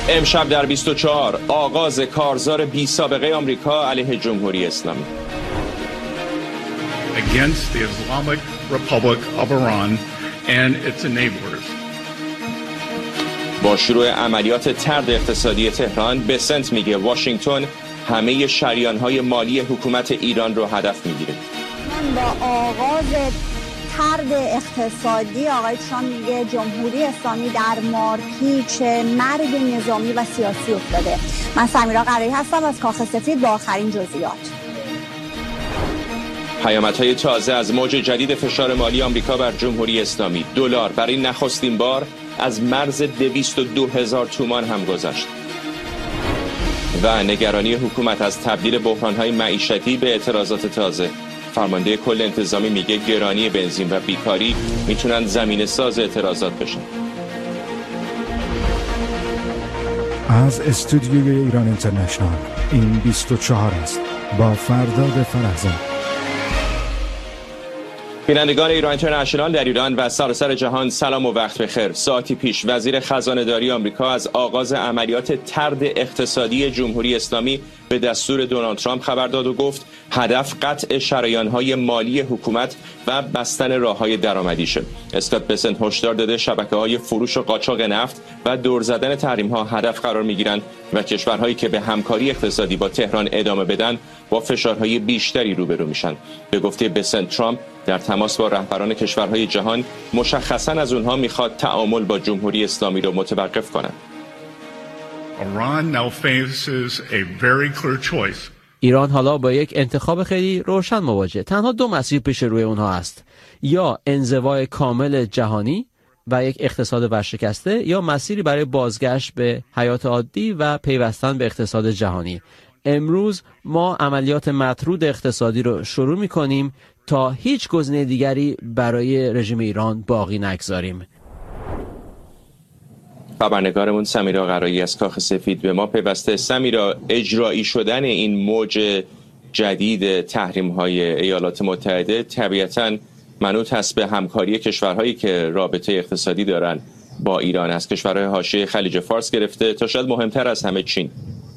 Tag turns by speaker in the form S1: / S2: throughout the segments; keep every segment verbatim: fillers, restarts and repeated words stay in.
S1: امشب در بیست و چهار آغاز کارزار بی سابقه آمریکا علیه جمهوری اسلامی.
S2: Against the Islamic Republic of Iran and its enablers.
S1: با شروع عملیات طرد اقتصادی تهران، بسنت میگه واشنگتن همه شریان‌های مالی حکومت ایران رو هدف میگیره.
S3: من با آغاز طرد اقتصادی آقای ترامپ میگه جمهوری اسلامی در مارپیچ مرگ نظامی و سیاسی افتاده. من سمیرا قرایی هستم از کاخ سفید با آخرین جزئیات.
S1: پیامدهای تازه از موج جدید فشار مالی آمریکا بر جمهوری اسلامی. دلار برای نخستین بار از مرز دویست و دو هزار تومان هم گذشت. و نگرانی حکومت از تبدیل بحران‌های معیشتی به اعتراضات تازه. فرمانده کل انتظامی میگه گرانی بنزین و بیکاری میتونن زمینه ساز اعتراضات بشن.
S4: از استودیوی ایران اینترنشنال این بیست و چهار است با فرداد فرحزاد.
S1: بینندگان ایران اینترنشنال در ایران و سراسر جهان سلام و وقت بخیر. ساعتی پیش وزیر خزانه‌داری آمریکا از آغاز عملیات طرد اقتصادی جمهوری اسلامی به دستور دونالد ترامپ خبر داد و گفت هدف قطع شریان‌های مالی حکومت و بستن راه‌های درآمدیشه. اسکات بسنت هشدار داده شبکه‌های فروش و قاچاق نفت و دور زدن تحریم‌ها هدف قرار می‌گیرند و کشورهایی که به همکاری اقتصادی با تهران ادامه بدن با فشارهای بیشتری روبرو میشن. به گفته بسنت، ترامپ در تماس با رهبران کشورهای جهان مشخصاً از اونها میخواد تعامل با جمهوری اسلامی رو متوقف کنند.
S2: Iran now faces a very clear choice.
S5: ایران حالا با یک انتخاب خیلی روشن مواجه. تنها دو مسیر پیش روی اونها است: یا انزوای کامل جهانی و یک اقتصاد ورشکسته، یا مسیری برای بازگشت به حیات عادی و پیوستن به اقتصاد جهانی. امروز ما عملیات مطرود اقتصادی رو شروع می‌کنیم تا هیچ گزینه دیگری برای رژیم ایران باقی نگذاریم.
S1: خبرنگارمون سمیرا قرایی از کاخ سفید به ما پیوسته. سمیرا، اجرایی شدن این موج جدید تحریم‌های ایالات متحده طبیعتاً منوط هست به همکاری کشورهایی که رابطه اقتصادی دارن با ایران، از کشورهای حاشیه خلیج فارس گرفته تا شاید مهمتر از همه چین.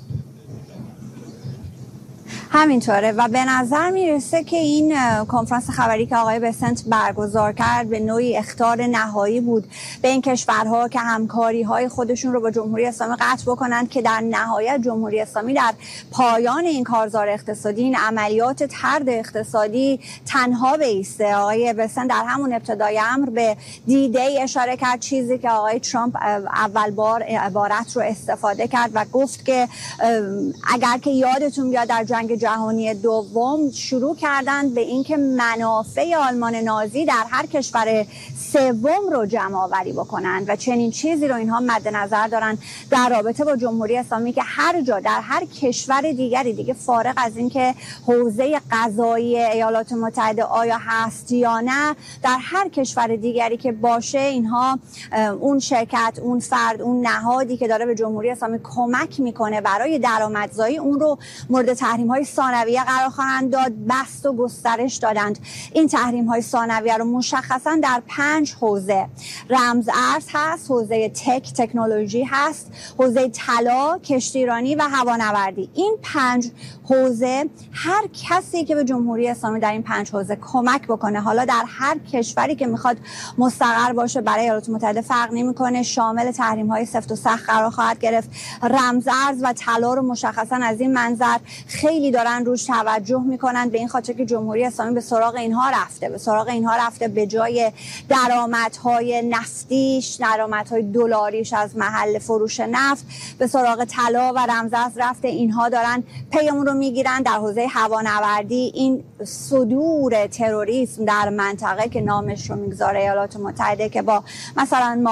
S3: همینطوره و به نظر میرسه که این کنفرانس خبری که آقای بسنت برگزار کرد به نوعی اخطار نهایی بود به این کشورها که همکاری های خودشون رو با جمهوری اسلامی قطع بکنند که در نهایت جمهوری اسلامی در پایان این کارزار اقتصادی، این عملیات طرد اقتصادی تنها بایسته. آقای بسنت در همون ابتدای امر به دیدی اشاره کرد، چیزی که آقای ترامپ اول بار عبارت رو استفاده کرد و گفت که اگر که یادتون بیاد در جنگ جهانی دوم شروع کردند به اینکه منافع آلمان نازی در هر کشور سوم رو جمع آوری بکنند و چنین چیزی رو اینها مد نظر دارن در رابطه با جمهوری اسلامی که هر جا در هر کشور دیگری دیگه فارغ از اینکه حوزه قضایی ایالات متحده آیا هست یا نه، در هر کشور دیگری که باشه اینها اون شرکت، اون فرد، اون نهادی که داره به جمهوری اسلامی کمک میکنه برای درآمدزایی اون رو مورد تحریم‌های ثانویه قرار خواهند داد. بست و گسترش دادند این تحریم‌های ثانویه رو مشخصاً در پنج حوزه. رمز ارز هست، حوزه تک تکنولوژی هست، حوزه طلا، کشتیرانی و هوانوردی. این پنج حوزه هر کسی که به جمهوری اسلامی در این پنج حوزه کمک بکنه، حالا در هر کشوری که میخواد مستقر باشه برای ایالات متحده فرق نمیکنه، شامل تحریم‌های سفت و سخت قرار خواهد گرفت. رمز ارز و طلا رو مشخصاً از این منظر خیلی دارن روش توجه میکنن، به این خاطر که جمهوری اسلامی به سراغ اینها رفته به سراغ اینها رفته به جای درآمدهای نفتیش، درآمدهای دلاریش از محل فروش نفت، به سراغ طلا و رمزارز رفته. اینها دارن پیمون رو میگیرن. در حوزه هوانوردی این صدور تروریسم در منطقه که نامش رو میگذاره ایالات متحده که با مثلا